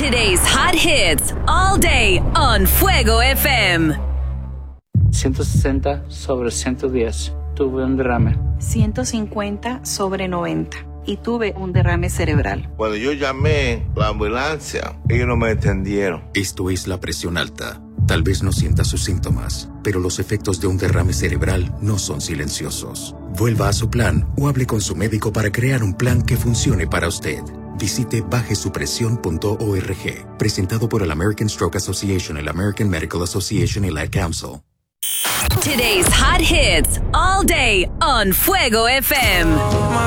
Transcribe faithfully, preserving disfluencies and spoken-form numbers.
Today's hot hits all day on Fuego F M. ciento sesenta sobre ciento diez. Tuve un derrame. ciento cincuenta sobre noventa. Y tuve un derrame cerebral. Cuando yo llamé la ambulancia, ellos no me entendieron. Esto es la presión alta. Tal vez no sienta sus síntomas, pero los efectos de un derrame cerebral no son silenciosos. Vuelva a su plan o hable con su médico para crear un plan que funcione para usted. Visite baje su presión punto org. Presentado por el American Stroke Association, el American Medical Association y la Ad Council. Today's hot hits all day on Fuego F M.